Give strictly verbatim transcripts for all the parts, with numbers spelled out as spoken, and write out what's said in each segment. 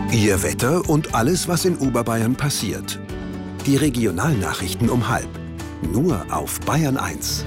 Ihr Wetter und alles, was in Oberbayern passiert. Die Regionalnachrichten um halb. Nur auf Bayern eins.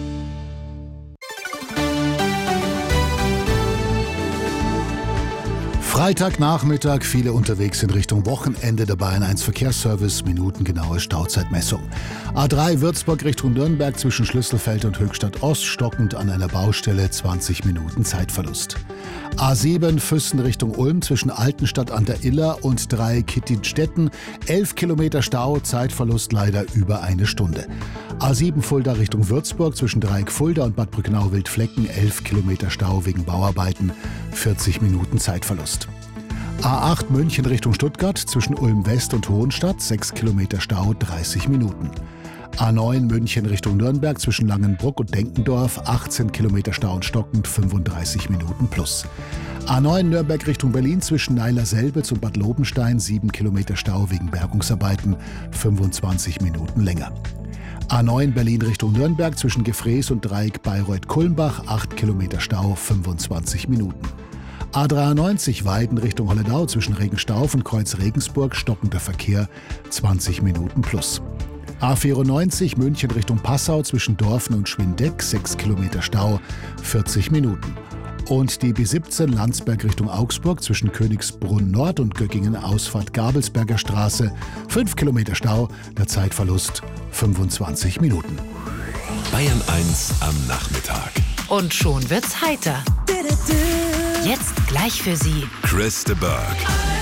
Freitagnachmittag, viele unterwegs in Richtung Wochenende. Der Bayern eins Verkehrsservice, minutengenaue Stauzeitmessung. A drei Würzburg Richtung Nürnberg zwischen Schlüsselfeld und Höchstadt Ost, stockend an einer Baustelle, zwanzig Minuten Zeitverlust. A sieben Füssen Richtung Ulm zwischen Altenstadt an der Iller und Dreieck-Kittinstetten, elf Kilometer Stau, Zeitverlust leider über eine Stunde. A sieben Fulda Richtung Würzburg zwischen Dreieck Fulda und Bad Brücknau-Wildflecken, elf Kilometer Stau wegen Bauarbeiten, vierzig Minuten Zeitverlust. A acht München Richtung Stuttgart zwischen Ulm West und Hohenstadt, sechs Kilometer Stau, dreißig Minuten. A neun München Richtung Nürnberg zwischen Langenbruck und Denkendorf, achtzehn Kilometer Stau und stockend, fünfunddreißig Minuten plus. A neun Nürnberg Richtung Berlin zwischen Neiler-Selbitz und Bad Lobenstein, sieben Kilometer Stau wegen Bergungsarbeiten, fünfundzwanzig Minuten länger. A neun Berlin Richtung Nürnberg zwischen Gefrees und Dreieck Bayreuth-Kulmbach, acht Kilometer Stau, fünfundzwanzig Minuten. A dreiundneunzig Weiden Richtung Holledau zwischen Regenstauf und Kreuz Regensburg, stockender Verkehr, zwanzig Minuten plus. A vierundneunzig München Richtung Passau zwischen Dorfen und Schwindeck, sechs Kilometer Stau, vierzig Minuten. Und die B siebzehn Landsberg Richtung Augsburg zwischen Königsbrunn Nord und Göggingen Ausfahrt Gabelsberger Straße, fünf Kilometer Stau, der Zeitverlust fünfundzwanzig Minuten. Bayern eins am Nachmittag. Und schon wird's heiter. Jetzt gleich für Sie Chris de Burgh.